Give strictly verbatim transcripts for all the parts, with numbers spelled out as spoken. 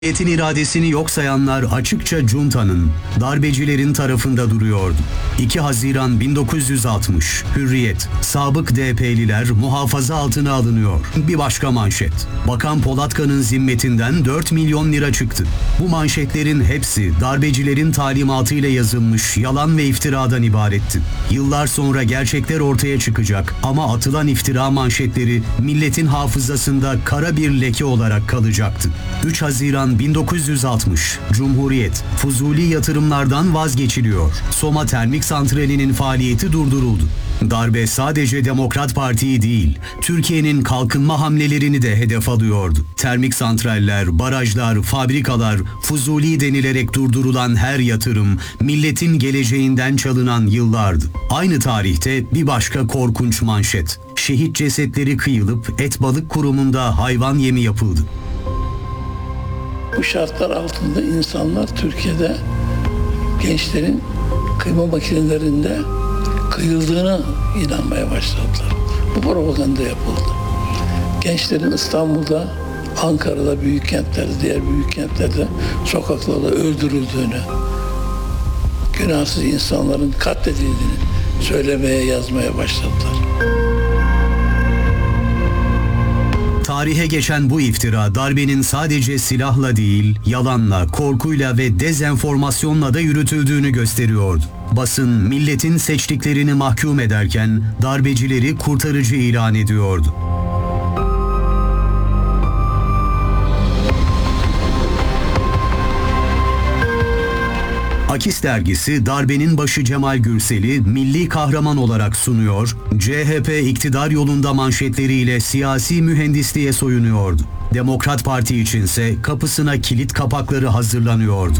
Milletin iradesini yok sayanlar açıkça Cunta'nın, darbecilerin tarafında duruyordu. iki Haziran bin dokuz yüz altmış, Hürriyet, sabık D P'liler muhafaza altına alınıyor. Bir başka manşet, Bakan Polatkan'ın zimmetinden dört milyon lira çıktı. Bu manşetlerin hepsi darbecilerin talimatıyla yazılmış yalan ve iftiradan ibaretti. Yıllar sonra gerçekler ortaya çıkacak ama atılan iftira manşetleri milletin hafızasında kara bir leke olarak kalacaktı. üç Haziran bin dokuz yüz altmış, Cumhuriyet, fuzuli yatırımlardan vazgeçiliyor. Soma Termik Santrali'nin faaliyeti durduruldu. Darbe sadece Demokrat Parti'yi değil, Türkiye'nin kalkınma hamlelerini de hedef alıyordu. Termik santraller, barajlar, fabrikalar, fuzuli denilerek durdurulan her yatırım, milletin geleceğinden çalınan yıllardı. Aynı tarihte bir başka korkunç manşet, şehit cesetleri kıyılıp et balık kurumunda hayvan yemi yapıldı. Bu şartlar altında insanlar Türkiye'de gençlerin kıyma makinelerinde kıyıldığına inanmaya başladılar. Bu propaganda yapıldı. Gençlerin İstanbul'da, Ankara'da, büyük kentlerde, diğer büyük kentlerde sokaklarda öldürüldüğünü, günahsız insanların katledildiğini söylemeye, yazmaya başladılar. Tarihe geçen bu iftira darbenin sadece silahla değil, yalanla, korkuyla ve dezenformasyonla da yürütüldüğünü gösteriyordu. Basın milletin seçtiklerini mahkum ederken darbecileri kurtarıcı ilan ediyordu. Akis dergisi darbenin başı Cemal Gürsel'i milli kahraman olarak sunuyor, C H P iktidar yolunda manşetleriyle siyasi mühendisliğe soyunuyordu. Demokrat Parti içinse kapısına kilit kapakları hazırlanıyordu.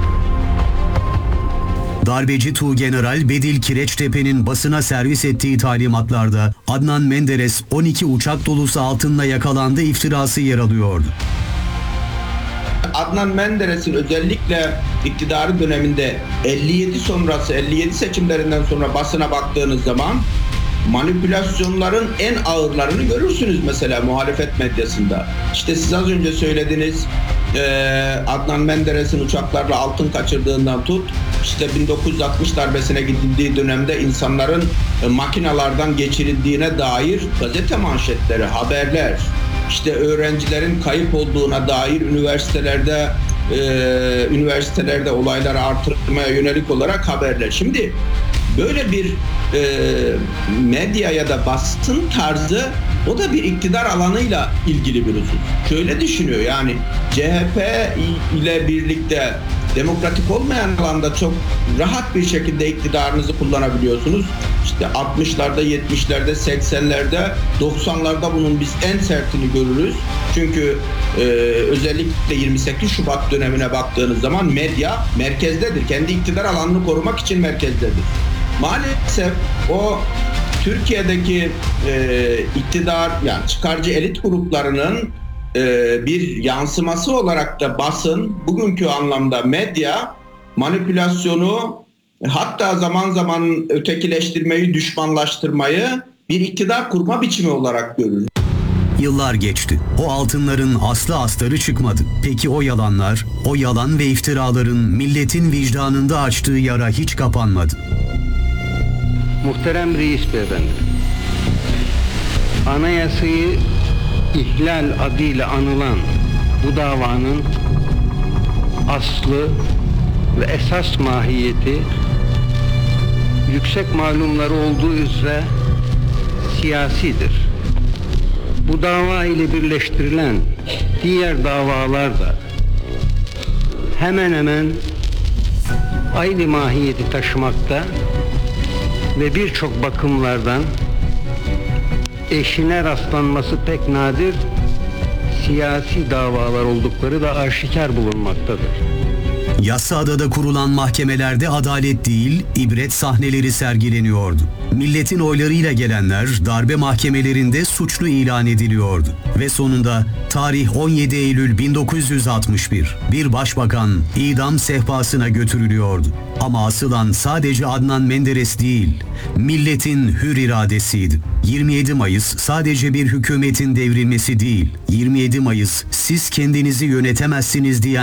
Darbeci Tuğgeneral Bedil Kireçtepe'nin basına servis ettiği talimatlarda Adnan Menderes on iki uçak dolusu altınla yakalandı iftirası yer alıyordu. Adnan Menderes'in özellikle iktidarı döneminde elli yedi sonrası, elli yedi seçimlerinden sonra basına baktığınız zaman manipülasyonların en ağırlarını görürsünüz mesela muhalefet medyasında. İşte siz az önce söylediniz, Adnan Menderes'in uçaklarla altın kaçırdığından tut, işte bin dokuz yüz altmış darbesine gidildiği dönemde insanların makinalardan geçirildiğine dair gazete manşetleri, haberler, işte öğrencilerin kayıp olduğuna dair üniversitelerde e, üniversitelerde olayları artırmaya yönelik olarak haberler. Şimdi böyle bir e, medya ya da basın tarzı, o da bir iktidar alanıyla ilgili bir husus. Şöyle düşünüyor, yani C H P ile birlikte demokratik olmayan alanda çok rahat bir şekilde iktidarınızı kullanabiliyorsunuz. İşte altmışlarda, yetmişlerde, seksenlerde, doksanlarda bunun biz en sertini görürüz. Çünkü e, özellikle yirmi sekiz Şubat dönemine baktığınız zaman medya merkezdedir. Kendi iktidar alanını korumak için merkezdedir. Maalesef o Türkiye'deki e, iktidar, yani çıkarcı elit gruplarının e, bir yansıması olarak da basın, bugünkü anlamda medya manipülasyonu, hatta zaman zaman ötekileştirmeyi, düşmanlaştırmayı bir iktidar kurma biçimi olarak görür. Yıllar geçti. O altınların aslı astarı çıkmadı. Peki o yalanlar, o yalan ve iftiraların milletin vicdanında açtığı yara hiç kapanmadı. Muhterem Reis Beyefendi, anayasayı ihlal adıyla anılan bu davanın aslı ve esas mahiyeti yüksek malumları olduğu üzere siyasidir. Bu dava ile birleştirilen diğer davalar da hemen hemen aynı mahiyeti taşımakta ve birçok bakımlardan eşine rastlanması pek nadir siyasi davalar oldukları da aşikar bulunmaktadır. Yassıada'da kurulan mahkemelerde adalet değil, ibret sahneleri sergileniyordu. Milletin oylarıyla gelenler darbe mahkemelerinde suçlu ilan ediliyordu. Ve sonunda tarih on yedi Eylül bin dokuz yüz altmış bir, bir başbakan idam sehpasına götürülüyordu. Ama asılan sadece Adnan Menderes değil, milletin hür iradesiydi. yirmi yedi Mayıs sadece bir hükümetin devrilmesi değil, yirmi yedi Mayıs siz kendinizi yönetemezsiniz diyen